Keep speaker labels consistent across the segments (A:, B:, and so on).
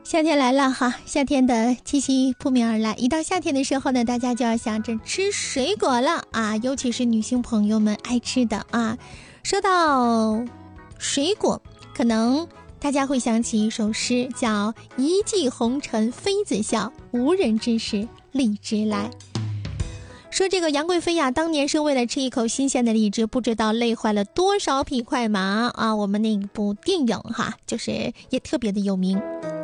A: 夏天来了哈，夏天的气息扑面而来。一到夏天的时候呢，大家就要想着吃水果了啊，尤其是女性朋友们爱吃的啊。说到水果，可能大家会想起一首诗，叫“一骑红尘妃子笑，无人知是荔枝来”。说这个杨贵妃呀，当年是为了吃一口新鲜的荔枝，不知道累坏了多少匹快马啊！我们那一部电影哈，就是也特别的有名。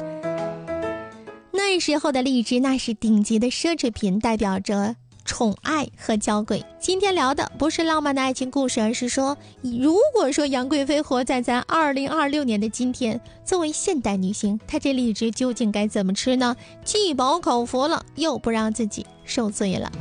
A: 那时候的荔枝那是顶级的奢侈品，代表着宠爱和娇贵。今天聊的不是浪漫的爱情故事，而是说，如果说杨贵妃活在咱2026年的今天，作为现代女性，她这荔枝究竟该怎么吃呢？既饱口福了，又不让自己受罪了。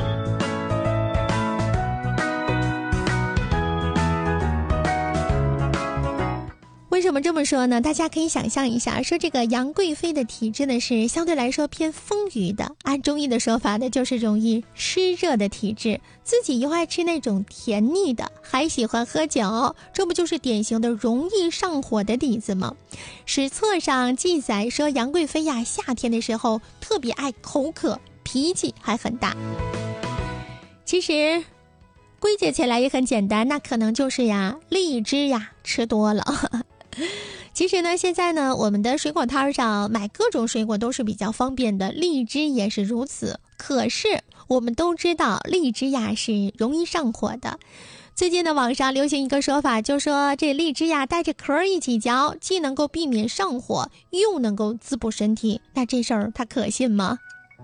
A: 为什么这么说呢？大家可以想象一下，说这个杨贵妃的体质呢是相对来说偏丰腴的，按中医的说法呢就是容易湿热的体质，自己又爱吃那种甜腻的，还喜欢喝酒，这不就是典型的容易上火的底子吗？史册上记载说，杨贵妃呀夏天的时候特别爱口渴，脾气还很大。其实归结起来也很简单，那可能就是荔枝吃多了。其实呢，现在呢，我们的水果摊上买各种水果都是比较方便的，荔枝也是如此。可是我们都知道，荔枝是容易上火的。最近的网上流行一个说法，就说这荔枝带着壳一起嚼，既能够避免上火，又能够滋补身体。那这事儿它可信吗？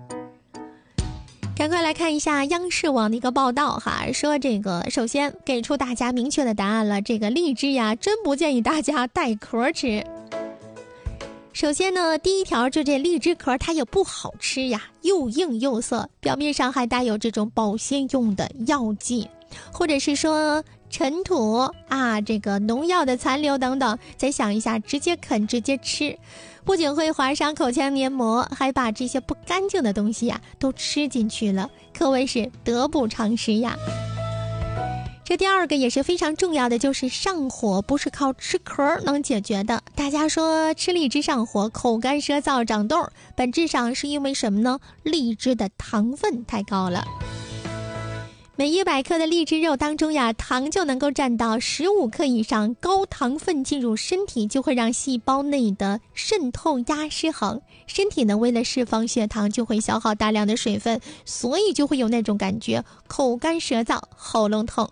A: 赶快来看一下央视网的一个报道哈，说这个首先给出大家明确的答案了，这个荔枝真不建议大家带壳吃。首先呢，第一条就这荔枝壳它也不好吃又硬又涩，表面上还带有这种保鲜用的药剂，或者是说尘土这个农药的残留等等，再想一下直接啃直接吃，不仅会划伤口腔黏膜，还把这些不干净的东西都吃进去了，可谓是得不偿失呀。这第二个也是非常重要的，就是上火不是靠吃壳能解决的。大家说吃荔枝上火，口干舌燥长痘，本质上是因为什么呢？荔枝的糖分太高了。每100克的荔枝肉当中糖就能够占到15克以上，高糖分进入身体就会让细胞内的渗透压失衡，身体呢为了释放血糖就会消耗大量的水分，所以就会有那种感觉，口干舌燥，喉咙痛。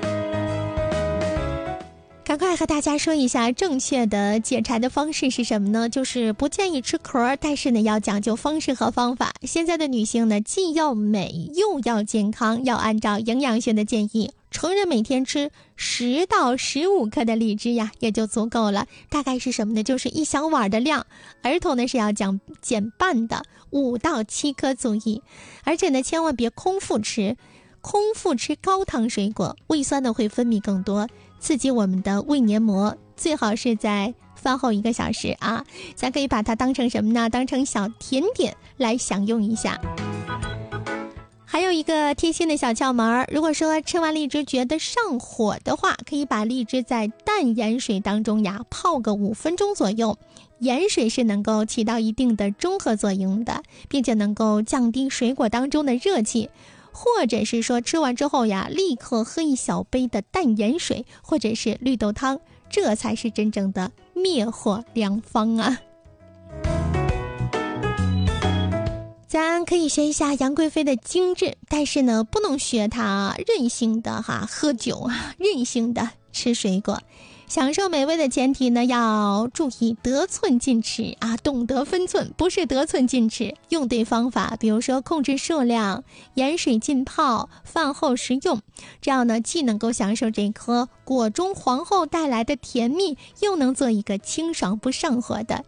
A: 赶快和大家说一下正确的解馋的方式是什么呢？就是不建议吃壳，但是呢要讲究方式和方法。现在的女性呢既要美又要健康，要按照营养学的建议，成人每天吃10到15克的荔枝也就足够了。大概是什么呢？就是1小碗的量。儿童呢是要减半的，5到7颗足矣。而且呢千万别空腹吃高糖水果，胃酸呢会分泌更多，刺激我们的胃黏膜，最好是在饭后1个小时咱可以把它当成什么呢？当成小甜点来享用一下。还有一个贴心的小窍门，如果说吃完荔枝觉得上火的话，可以把荔枝在淡盐水当中泡个5分钟左右，盐水是能够起到一定的中和作用的，并且能够降低水果当中的热气。或者是说吃完之后立刻喝1小杯的淡盐水或者是绿豆汤，这才是真正的灭火良方咱可以学一下杨贵妃的精致，但是呢不能学她任性的喝酒任性的吃水果。享受美味的前提呢，要注意得寸进尺懂得分寸，不是得寸进尺，用对方法，比如说控制数量，盐水浸泡，饭后食用，这样呢既能够享受这颗果中皇后带来的甜蜜，又能做一个清爽不上火的